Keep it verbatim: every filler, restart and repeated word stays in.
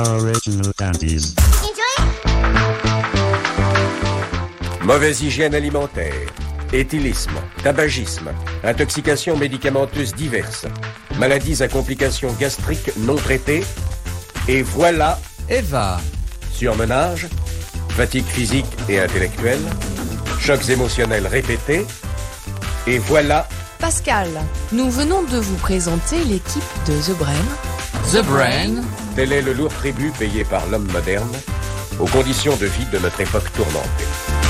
Original Dandies. Mauvaise hygiène alimentaire, éthylisme, tabagisme, intoxication médicamenteuse diverses, maladies à complications gastriques non traitées, et voilà Eva. Surmenage, fatigue physique et intellectuelle, chocs émotionnels répétés, et voilà Pascal. Nous venons de vous présenter l'équipe de The Brain. The Brain. Tel est le lourd tribut payé par l'homme moderne aux conditions de vie de notre époque tourmentée.